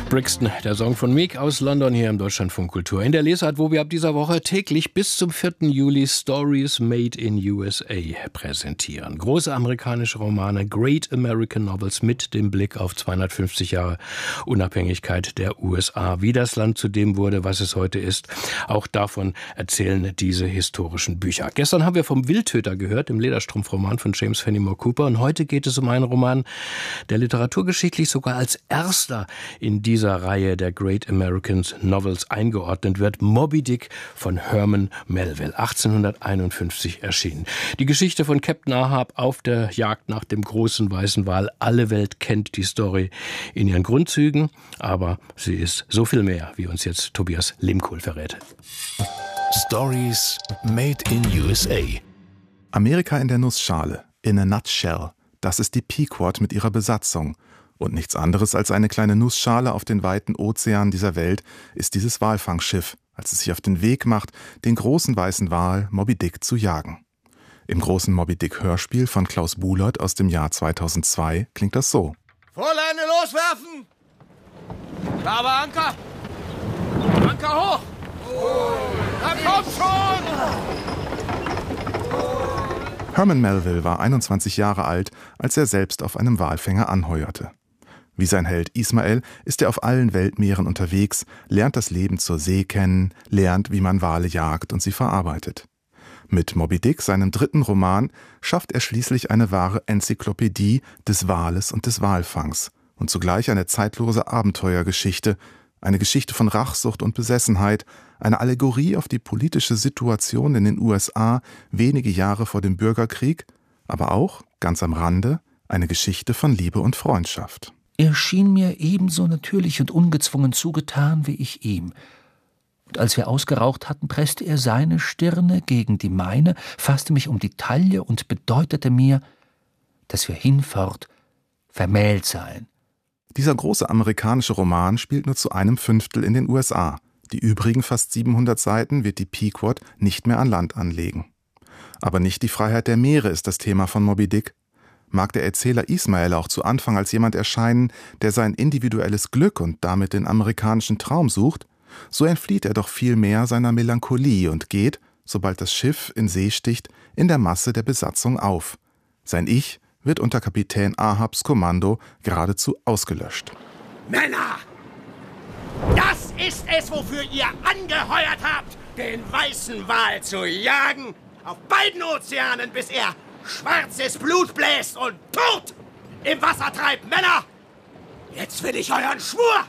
Brixton, der Song von Meek aus London hier im Deutschlandfunk Kultur. In der Lesart, wo wir ab dieser Woche täglich bis zum 4. Juli Stories Made in USA präsentieren. Große amerikanische Romane, Great American Novels mit dem Blick auf 250 Jahre Unabhängigkeit der USA. Wie das Land zu dem wurde, was es heute ist. Auch davon erzählen diese historischen Bücher. Gestern haben wir vom Wildtöter gehört, dem Lederstrumpfroman von James Fenimore Cooper. Und heute geht es um einen Roman, der literaturgeschichtlich sogar als erster in dieser Reihe der Great American Novels eingeordnet wird. Moby Dick von Herman Melville, 1851 erschienen. Die Geschichte von Captain Ahab auf der Jagd nach dem großen weißen Wal. Alle Welt kennt die Story in ihren Grundzügen, aber sie ist so viel mehr, wie uns jetzt Tobias Limkohl verrät. Stories Made in USA. Amerika in der Nussschale, in a nutshell. Das ist die Pequod mit ihrer Besatzung. Und nichts anderes als eine kleine Nussschale auf den weiten Ozeanen dieser Welt ist dieses Walfangschiff, als es sich auf den Weg macht, den großen weißen Wal Moby Dick zu jagen. Im großen Moby Dick Hörspiel von Klaus Buhlert aus dem Jahr 2002 klingt das so. Vorleine loswerfen! Klarer Anker! Anker hoch! Na komm schon! Herman Melville war 21 Jahre alt, als er selbst auf einem Walfänger anheuerte. Wie sein Held Ismael ist er auf allen Weltmeeren unterwegs, lernt das Leben zur See kennen, lernt, wie man Wale jagt und sie verarbeitet. Mit Moby Dick, seinem 3. Roman, schafft er schließlich eine wahre Enzyklopädie des Wales und des Walfangs und zugleich eine zeitlose Abenteuergeschichte, eine Geschichte von Rachsucht und Besessenheit, eine Allegorie auf die politische Situation in den USA wenige Jahre vor dem Bürgerkrieg, aber auch, ganz am Rande, eine Geschichte von Liebe und Freundschaft. Er schien mir ebenso natürlich und ungezwungen zugetan wie ich ihm. Und als wir ausgeraucht hatten, presste er seine Stirne gegen die meine, fasste mich um die Taille und bedeutete mir, dass wir hinfort vermählt seien. Dieser große amerikanische Roman spielt nur zu 1/5 in den USA. Die übrigen fast 700 Seiten wird die Pequod nicht mehr an Land anlegen. Aber nicht die Freiheit der Meere ist das Thema von Moby Dick. Mag der Erzähler Ismael auch zu Anfang als jemand erscheinen, der sein individuelles Glück und damit den amerikanischen Traum sucht, so entflieht er doch viel mehr seiner Melancholie und geht, sobald das Schiff in See sticht, in der Masse der Besatzung auf. Sein Ich wird unter Kapitän Ahabs Kommando geradezu ausgelöscht. Männer! Das ist es, wofür ihr angeheuert habt, den weißen Wal zu jagen, auf beiden Ozeanen, bis er schwarzes Blut bläst und tot im Wasser treibt. Männer, jetzt will ich euren Schwur!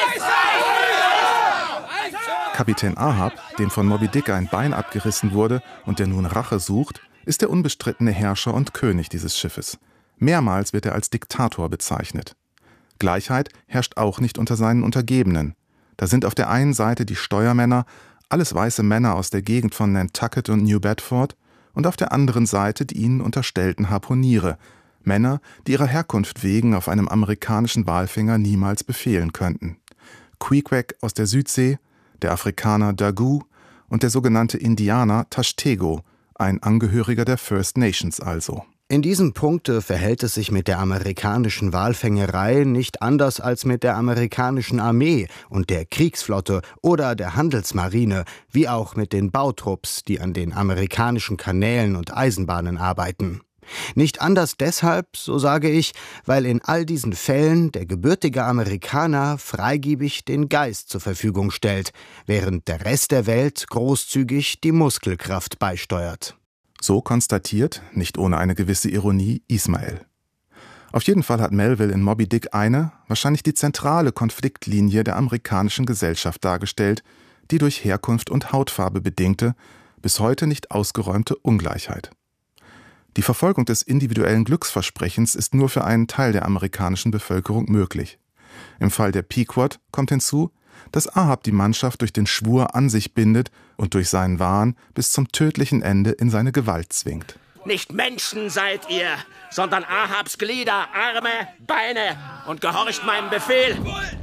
Kapitän Ahab, dem von Moby Dick ein Bein abgerissen wurde und der nun Rache sucht, ist der unbestrittene Herrscher und König dieses Schiffes. Mehrmals wird er als Diktator bezeichnet. Gleichheit herrscht auch nicht unter seinen Untergebenen. Da sind auf der einen Seite die Steuermänner, alles weiße Männer aus der Gegend von Nantucket und New Bedford, und auf der anderen Seite die ihnen unterstellten Harpuniere, Männer, die ihrer Herkunft wegen auf einem amerikanischen Walfänger niemals befehlen könnten. Queequeg aus der Südsee, der Afrikaner Dagu und der sogenannte Indianer Tashtego, ein Angehöriger der First Nations also. In diesem Punkte verhält es sich mit der amerikanischen Walfängerei nicht anders als mit der amerikanischen Armee und der Kriegsflotte oder der Handelsmarine, wie auch mit den Bautrupps, die an den amerikanischen Kanälen und Eisenbahnen arbeiten. Nicht anders deshalb, so sage ich, weil in all diesen Fällen der gebürtige Amerikaner freigebig den Geist zur Verfügung stellt, während der Rest der Welt großzügig die Muskelkraft beisteuert. So konstatiert, nicht ohne eine gewisse Ironie, Ismael. Auf jeden Fall hat Melville in Moby Dick eine, wahrscheinlich die zentrale Konfliktlinie der amerikanischen Gesellschaft dargestellt, die durch Herkunft und Hautfarbe bedingte, bis heute nicht ausgeräumte Ungleichheit. Die Verfolgung des individuellen Glücksversprechens ist nur für einen Teil der amerikanischen Bevölkerung möglich. Im Fall der Pequod kommt hinzu, dass Ahab die Mannschaft durch den Schwur an sich bindet und durch seinen Wahn bis zum tödlichen Ende in seine Gewalt zwingt. Nicht Menschen seid ihr, sondern Ahabs Glieder, Arme, Beine und gehorcht meinem Befehl.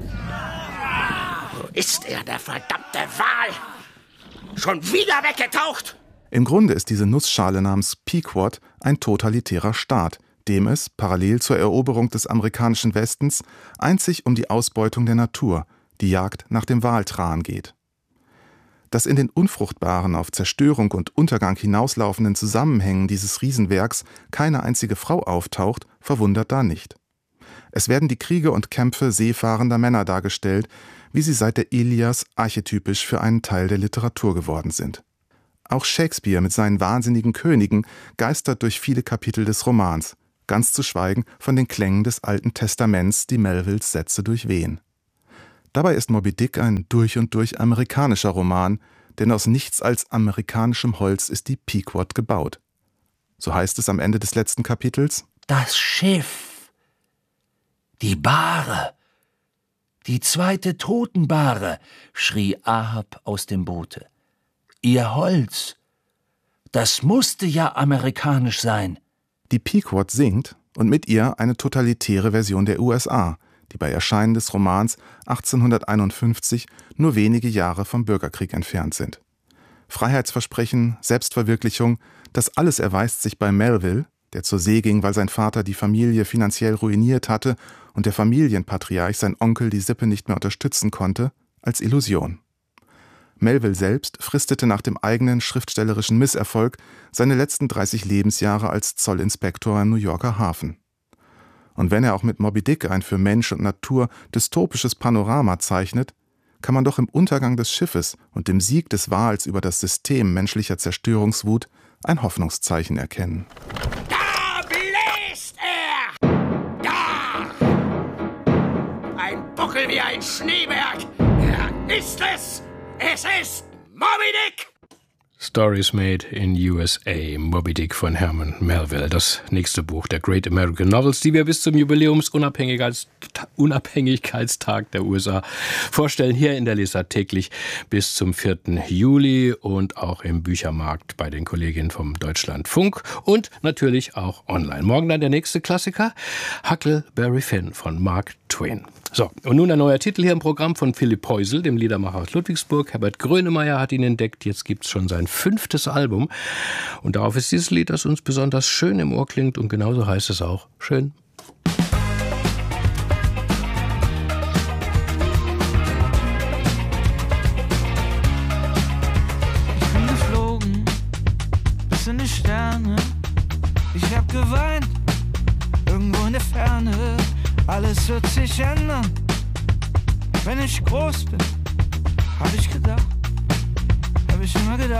Wo ist er, der verdammte Wal? Schon wieder weggetaucht? Im Grunde ist diese Nussschale namens Pequod ein totalitärer Staat, dem es, parallel zur Eroberung des amerikanischen Westens, einzig um die Ausbeutung der Natur, die Jagd nach dem Waltran geht. Dass in den unfruchtbaren, auf Zerstörung und Untergang hinauslaufenden Zusammenhängen dieses Riesenwerks keine einzige Frau auftaucht, verwundert da nicht. Es werden die Kriege und Kämpfe seefahrender Männer dargestellt, wie sie seit der Ilias archetypisch für einen Teil der Literatur geworden sind. Auch Shakespeare mit seinen wahnsinnigen Königen geistert durch viele Kapitel des Romans, ganz zu schweigen von den Klängen des Alten Testaments, die Melvilles Sätze durchwehen. Dabei ist Moby Dick ein durch und durch amerikanischer Roman, denn aus nichts als amerikanischem Holz ist die Pequod gebaut. So heißt es am Ende des letzten Kapitels: Das Schiff, die Bahre, die zweite Totenbahre, schrie Ahab aus dem Boote. Ihr Holz, das musste ja amerikanisch sein. Die Pequod singt und mit ihr eine totalitäre Version der USA, die bei Erscheinen des Romans 1851 nur wenige Jahre vom Bürgerkrieg entfernt sind. Freiheitsversprechen, Selbstverwirklichung, das alles erweist sich bei Melville, der zur See ging, weil sein Vater die Familie finanziell ruiniert hatte und der Familienpatriarch, sein Onkel, die Sippe nicht mehr unterstützen konnte, als Illusion. Melville selbst fristete nach dem eigenen schriftstellerischen Misserfolg seine letzten 30 Lebensjahre als Zollinspektor im New Yorker Hafen. Und wenn er auch mit Moby Dick ein für Mensch und Natur dystopisches Panorama zeichnet, kann man doch im Untergang des Schiffes und dem Sieg des Wals über das System menschlicher Zerstörungswut ein Hoffnungszeichen erkennen. Da bläst er! Da! Ein Buckel wie ein Schneeberg! Er ist es! Es ist Moby Dick! Stories Made in USA, Moby Dick von Herman Melville, das nächste Buch der Great American Novels, die wir bis zum Jubiläumsunabhängigkeitstag der USA vorstellen, hier in der Lesart täglich bis zum 4. Juli und auch im Büchermarkt bei den Kolleginnen vom Deutschlandfunk und natürlich auch online. Morgen dann der nächste Klassiker, Huckleberry Finn von Mark Twain. So, und nun ein neuer Titel hier im Programm von Philipp Heusel, dem Liedermacher aus Ludwigsburg. Herbert Grönemeyer hat ihn entdeckt, jetzt gibt's schon sein 5. Album. Und darauf ist dieses Lied, das uns besonders schön im Ohr klingt und genauso heißt es auch, schön. Ich bin geflogen, bis in die Sterne. Ich hab geweint, irgendwo in der Ferne. Alles wird sich ändern, wenn ich groß bin, hab ich gedacht, hab ich immer gedacht.